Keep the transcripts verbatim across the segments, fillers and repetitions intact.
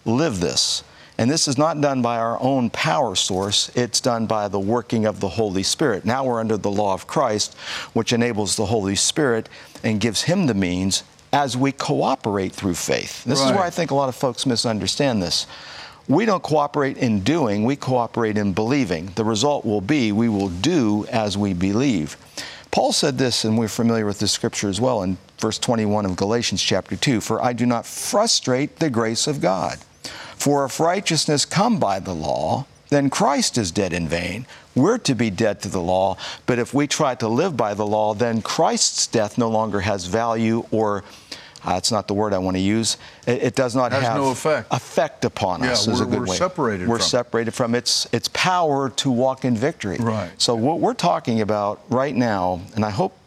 live this. And this is not done by our own power source. It's done by the working of the Holy Spirit. Now we're under the law of Christ, which enables the Holy Spirit and gives Him the means as we cooperate through faith. This Right. is where I think a lot of folks misunderstand this. We don't cooperate in doing, we cooperate in believing. The result will be we will do as we believe. Paul said this, and we're familiar with this scripture as well, in verse twenty-one of Galatians chapter two, "For I do not frustrate the grace of God. For if righteousness come by the law, then Christ is dead in vain. We're to be dead to the law, but if we try to live by the law, then Christ's death no longer has value, or uh, it's not the word I want to use. It, it does not Has have no effect. effect upon Yeah, us. Is a we're- good we're way. separated We're from it. separated from its its power to walk in victory. Right. So what we're talking about right now, and I hope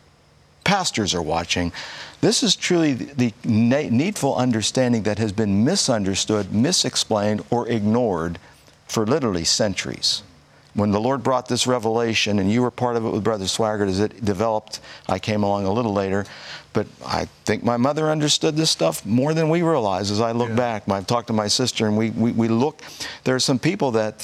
pastors are watching, this is truly the the needful understanding that has been misunderstood, misexplained, or ignored for literally centuries. When the Lord brought this revelation, and you were part of it with Brother Swaggart as it developed, I came along a little later, but I think my mother understood this stuff more than we realize as I look Yeah. back. I've talked to my sister, and we, we, we look, there are some people that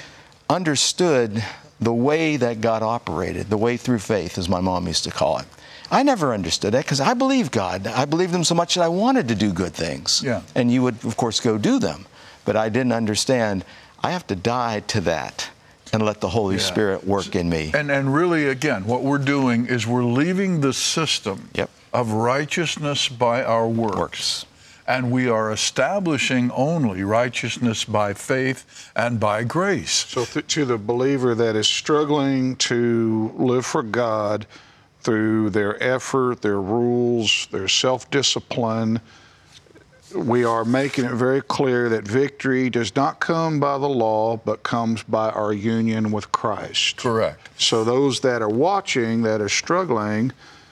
understood the way that God operated, the way through faith, as my mom used to call it. I never understood that because I believed God. I believed Him so much that I wanted to do good things. Yeah. And you would, of course, go do them. But I didn't understand I have to die to that and let the Holy Yeah. Spirit work in me. And and really, again, what we're doing is we're leaving the system Yep. of righteousness by our works. Works. And we are establishing only righteousness by faith and by grace. So th- to the believer that is struggling to live for God through their effort, their rules, their self-discipline, we are making it very clear that victory does not come by the law, but comes by our union with Christ. Correct. So those that are watching, that are struggling,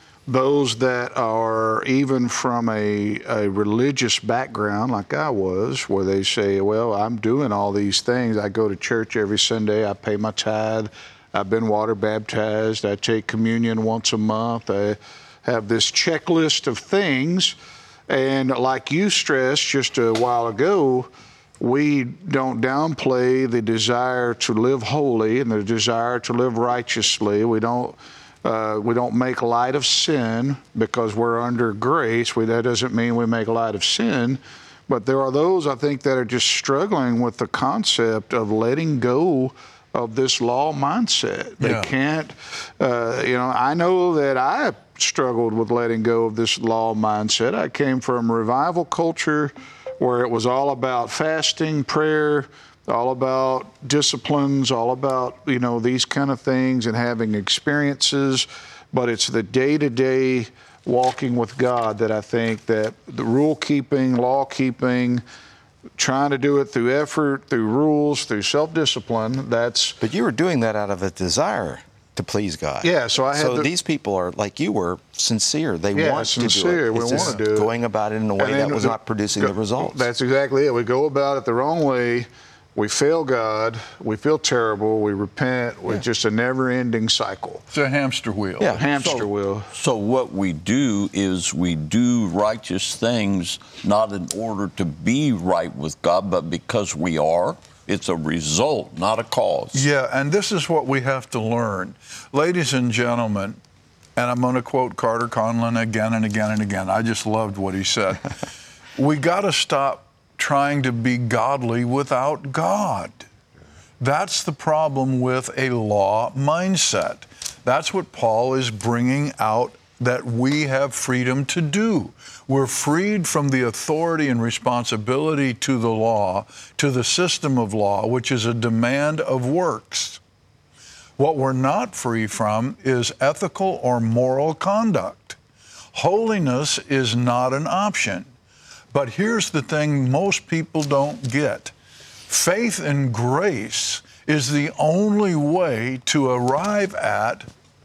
those that are even from a, a religious background like I was, where they say, well, I'm doing all these things. I go to church every Sunday. I pay my tithe. I've been water baptized. I take communion once a month. I have this checklist of things. And like you stressed just a while ago, we don't downplay the desire to live holy and the desire to live righteously. We don't uh, we don't make light of sin because we're under grace. We, that doesn't mean we make light of sin. But there are those, I think, that are just struggling with the concept of letting go of this law mindset. They Yeah. can't, uh, you know, I know that I struggled with letting go of this law mindset. I came from revival culture where it was all about fasting, prayer, all about disciplines, all about, you know, these kind of things and having experiences. But it's the day-to-day walking with God that I think that the rule keeping, law keeping, trying to do it through effort, through rules, through self-discipline, that's... But you were doing that out of a desire to please God. Yeah, so I had So the- these people are, like you were, sincere. They Yeah, want sincere. to do it. We It's wanna just do it. going about it in a way And that then was the- not producing go- the results. That's exactly it. We go about it the wrong way. We fail God. We feel terrible. We repent. We're just a never-ending cycle. It's a hamster wheel. Yeah. Hamster So- wheel. So what we do is we do righteous things not in order to be right with God, but because we are. It's a result, not a cause. Yeah, and this is what we have to learn. Ladies and gentlemen, and I'm going to quote Carter Conlon again and again and again. I just loved what he said. We got to stop trying to be godly without God. That's the problem with a law mindset. That's what Paul is bringing out that we have freedom to do. We're freed from the authority and responsibility to the law, to the system of law, which is a demand of works. What we're not free from is ethical or moral conduct. Holiness is not an option. But here's the thing most people don't get. Faith and grace is the only way to arrive at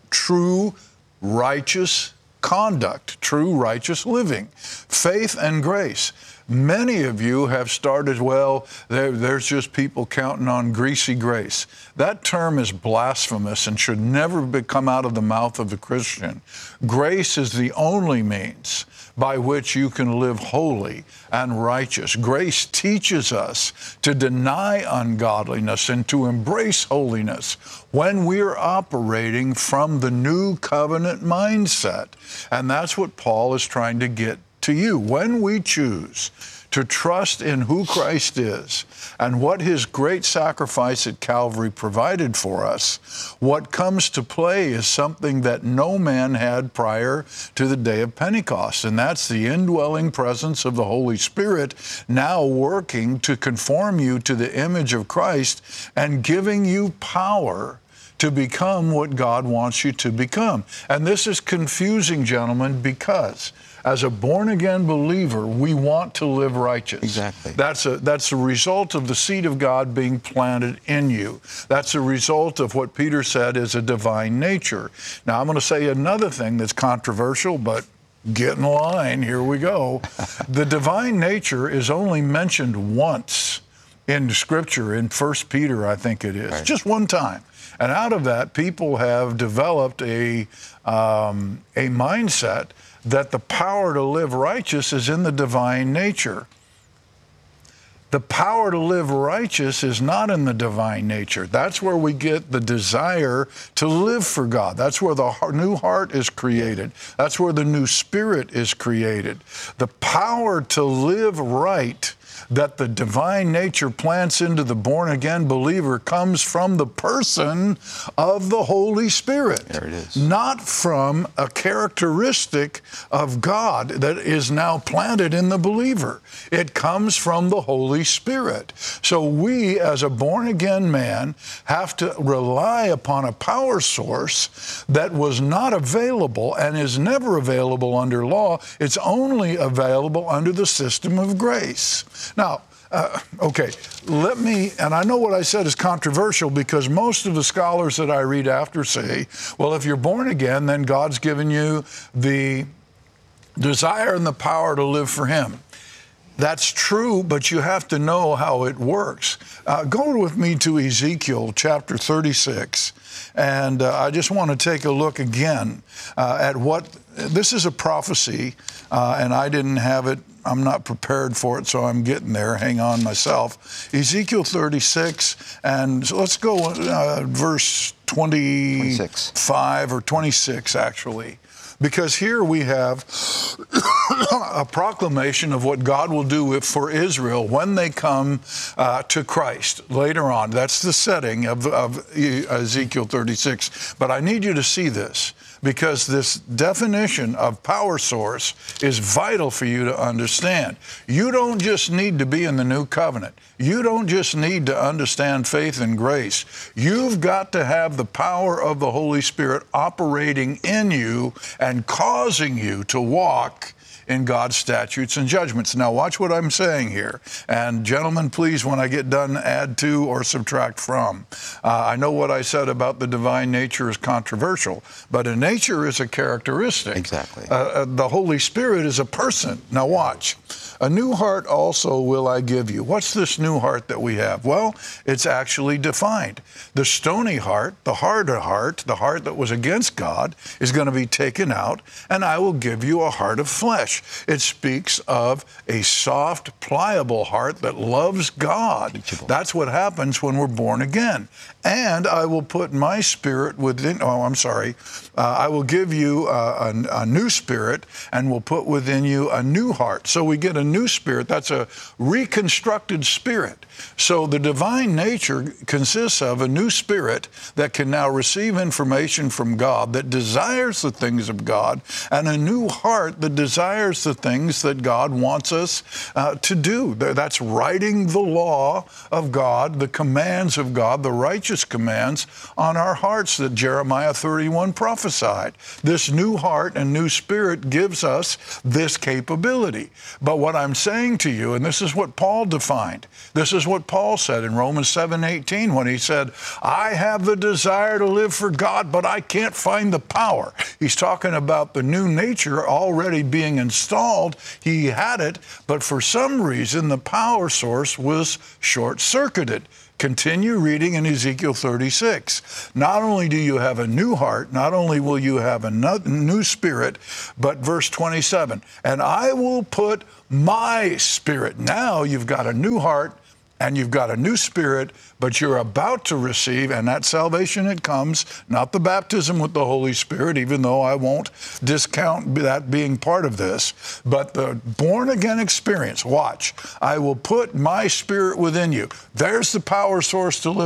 true righteous conduct, true righteous living. Faith and grace. Many of you have started, well, there, there's just people counting on greasy grace. That term is blasphemous and should never be, come out of the mouth of a Christian. Grace is the only means by which you can live holy and righteous. Grace teaches us to deny ungodliness and to embrace holiness when we're operating from the new covenant mindset. And that's what Paul is trying to get to you. When we choose to trust in who Christ is and what his great sacrifice at Calvary provided for us, what comes to play is something that no man had prior to the day of Pentecost, and that's the indwelling presence of the Holy Spirit now working to conform you to the image of Christ and giving you power to become what God wants you to become. And this is confusing, gentlemen, because as a born-again believer, we want to live righteous. Exactly. That's a that's a result of the seed of God being planted in you. That's a result of what Peter said is a divine nature. Now, I'm going to say another thing that's controversial, but get in line. Here we go. The divine nature is only mentioned once in Scripture, in First Peter, I think it is, right. Just one time. And out of that, people have developed a um, a mindset that the power to live righteous is in the divine nature. The power to live righteous is not in the divine nature. That's where we get the desire to live for God. That's where the new heart is created. That's where the new spirit is created. The power to live right that the divine nature plants into the born-again believer comes from the person of the Holy Spirit. There it is. Not from a characteristic of God that is now planted in the believer. It comes from the Holy Spirit. So we, as a born-again man, have to rely upon a power source that was not available and is never available under law. It's only available under the system of grace. Now, uh, okay, let me, and I know what I said is controversial because most of the scholars that I read after say, well, if you're born again, then God's given you the desire and the power to live for Him. That's true, but you have to know how it works. Uh, go with me to Ezekiel chapter thirty-six, and uh, I just want to take a look again uh, at what, this is a prophecy, uh, and I didn't have it, I'm not prepared for it, so I'm getting there. Hang on myself. Ezekiel thirty-six, and so let's go uh, verse twenty-five or twenty-six, actually. Because here we have a proclamation of what God will do with, for Israel when they come uh, to Christ later on. That's the setting of, of Ezekiel thirty-six. But I need you to see this, because this definition of power source is vital for you to understand. You don't just need to be in the new covenant. You don't just need to understand faith and grace. You've got to have the power of the Holy Spirit operating in you and causing you to walk in God's statutes and judgments. Now watch what I'm saying here. And gentlemen, please, when I get done, add to or subtract from. Uh, I know what I said about the divine nature is controversial, but a nature is a characteristic. Exactly. Uh, uh, the Holy Spirit is a person. Now watch. A new heart also will I give you. What's this new heart that we have? Well, it's actually defined. The stony heart, the hard heart, the heart that was against God, is going to be taken out, and I will give you a heart of flesh. It speaks of a soft, pliable heart that loves God. Teachable. That's what happens when we're born again. And I will put my spirit within, oh, I'm sorry, uh, I will give you a, a, a new spirit and will put within you a new heart. So we get a new spirit. That's a reconstructed spirit. So the divine nature consists of a new spirit that can now receive information from God, that desires the things of God, and a new heart that desires the things that God wants us uh, to do. That's writing the law of God, the commands of God, the righteous commands on our hearts that Jeremiah thirty-one prophesied. This new heart and new spirit gives us this capability. But what I'm saying to you, and this is what Paul defined, this is what Paul said in Romans seven eighteen when he said, I have the desire to live for God, but I can't find the power. He's talking about the new nature already being in, installed. He had it, but for some reason the power source was short-circuited. Continue reading in Ezekiel thirty-six. Not only do you have a new heart, not only will you have a new spirit, but verse twenty-seven, and I will put my spirit. Now you've got a new heart and you've got a new spirit, but you're about to receive, and that salvation, it comes, not the baptism with the Holy Spirit, even though I won't discount that being part of this, but the born-again experience. Watch, I will put my spirit within you. There's the power source to live